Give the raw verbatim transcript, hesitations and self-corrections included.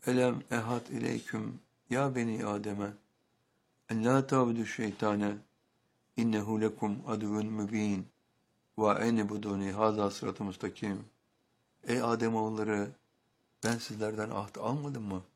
Elem ehad ileyküm ya beni Adem'e en la ta'budu şeytane innehu lekum aduvun mübin ve enibuduni haza sıratı müstakim. Ey Ademoğulları, ben sizlerden ahd almadım mı?